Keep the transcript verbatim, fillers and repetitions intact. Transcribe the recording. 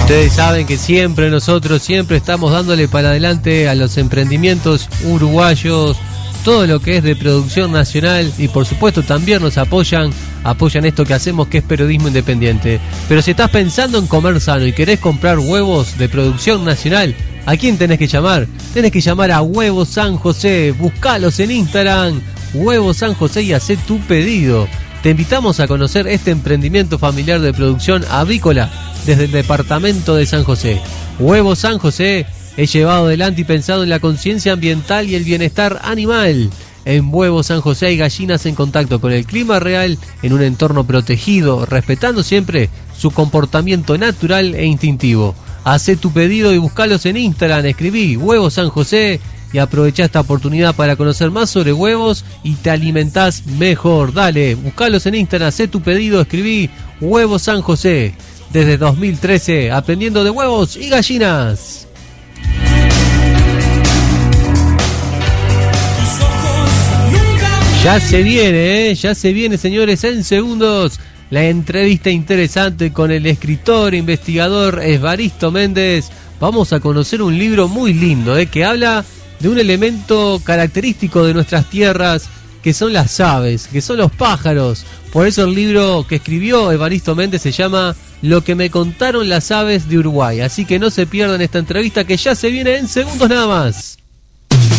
Ustedes saben que siempre nosotros, siempre estamos dándole para adelante a los emprendimientos uruguayos, todo lo que es de producción nacional, y por supuesto también nos apoyan, apoyan esto que hacemos, que es periodismo independiente. Pero si estás pensando en comer sano y querés comprar huevos de producción nacional, ¿a quién tenés que llamar? Tenés que llamar a Huevos San José, buscalos en Instagram, Huevos San José, y hacé tu pedido. Te invitamos a conocer este emprendimiento familiar de producción avícola desde el departamento de San José. Huevos San José es llevado adelante y pensado en la conciencia ambiental y el bienestar animal. En Huevos San José hay gallinas en contacto con el clima real, en un entorno protegido, respetando siempre su comportamiento natural e instintivo. Hacé tu pedido y buscalos en Instagram, escribí Huevos San José y aprovecha esta oportunidad para conocer más sobre huevos y te alimentás mejor. Dale, buscalos en Instagram, hacé tu pedido, escribí Huevos San José. Desde dos mil trece, aprendiendo de huevos y gallinas. Ya se viene, ¿eh? Ya se viene, señores, en segundos, la entrevista interesante con el escritor e investigador Evaristo Méndez. Vamos a conocer un libro muy lindo, ¿eh? Que habla de un elemento característico de nuestras tierras, que son las aves, que son los pájaros. Por eso el libro que escribió Evaristo Méndez se llama Lo que me contaron las aves de Uruguay. Así que no se pierdan esta entrevista, que ya se viene en segundos nada más.